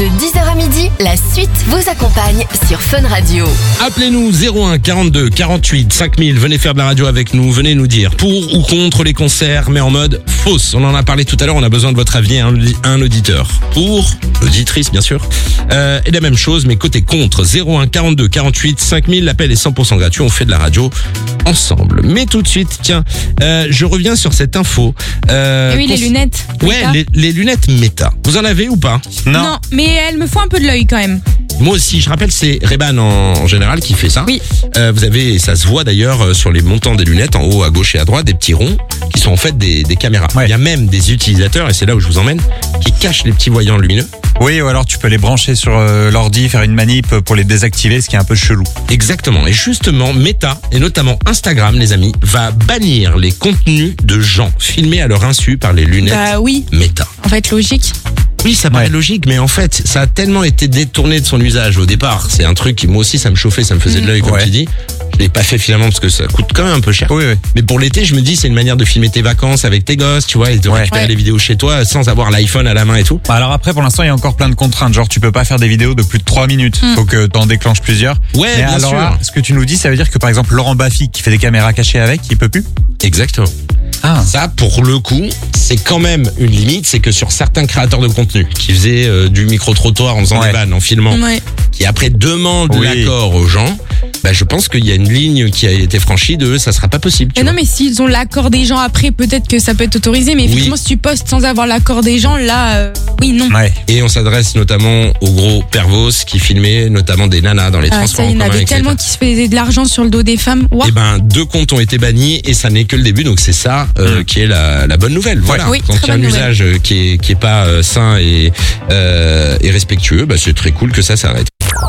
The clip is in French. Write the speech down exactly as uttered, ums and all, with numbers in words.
De dix heures à midi, la suite vous accompagne sur Fun Radio. Appelez-nous zéro un quarante-deux quarante-huit cinq mille. Venez faire de la radio avec nous. Venez nous dire pour ou contre les concerts, mais en mode fausse. On en a parlé tout à l'heure. On a besoin de votre avis. Un, un auditeur pour, auditrice bien sûr. Euh, et la même chose, mais côté contre. zéro un quarante-deux quarante-huit cinq mille. L'appel est cent pour cent gratuit. On fait de la radio ensemble. Mais tout de suite, tiens, euh, je reviens sur cette info. Euh, Et oui, les lunettes. Ouais, Meta. les, les lunettes Meta. Vous en avez ou pas? Non. mais elles me font un peu de l'œil quand même. Moi aussi, je rappelle, c'est Ray-Ban en, en général qui fait ça. Oui. Euh, vous avez, et ça se voit d'ailleurs euh, sur les montants des lunettes, en haut à gauche et à droite, des petits ronds qui sont en fait des, des caméras. Ouais. Il y a même des utilisateurs, et c'est là où je vous emmène, qui cachent les petits voyants lumineux. Oui, ou alors tu peux les brancher sur euh, l'ordi, faire une manip pour les désactiver, ce qui est un peu chelou. Exactement. Et justement, Meta, et notamment Instagram, les amis, va bannir les contenus de gens filmés à leur insu par les lunettes Bah oui, Meta. en fait logique. Oui, ça paraît Ouais. logique, mais en fait, ça a tellement été détourné de son usage au départ. C'est un truc qui, moi aussi, ça me chauffait, ça me faisait de l'œil, comme Ouais. tu dis. Je l'ai pas fait finalement parce que ça coûte quand même un peu cher. Oui, oui. Mais pour l'été, je me dis, c'est une manière de filmer tes vacances avec tes gosses, tu vois, et de Ouais. récupérer Ouais. les vidéos chez toi sans avoir l'iPhone à la main et tout. Bah, alors après, pour l'instant, il y a encore plein de contraintes. Genre, tu peux pas faire des vidéos de plus de trois minutes. Faut que t'en déclenches plusieurs. Ouais, Mais bien alors sûr. là, ce que tu nous dis, ça veut dire que par exemple, Laurent Baffy, qui fait des caméras cachées avec, il peut plus? Exactement. Ah. Ça, pour le coup, c'est quand même une limite, c'est que sur certains créateurs de contenu qui faisaient euh, du micro-trottoir en faisant Ouais. des vannes, en filmant, Ouais. qui après demandent Oui. l'accord aux gens, bah, je pense qu'il y a une ligne qui a été franchie de ça sera pas possible. tu Mais non, vois. mais s'ils ont l'accord des gens après, peut-être que ça peut être autorisé. Mais Oui. effectivement, si tu postes sans avoir l'accord des gens, là, euh, oui, non. Ouais. Et on s'adresse notamment aux gros pervos qui filmaient notamment des nanas dans les Ah, transports ça, il y en en commun, avait et cetera. tellement qui se faisaient de l'argent sur le dos des femmes. Ouah. Eh ben, deux comptes ont été bannis et ça n'est que le début. Donc c'est ça euh, qui est la, la bonne nouvelle. Voilà. Oui, Quand très il y a un bonne usage euh, qui est qui est pas euh, sain et euh, et respectueux, bah c'est très cool que ça s'arrête.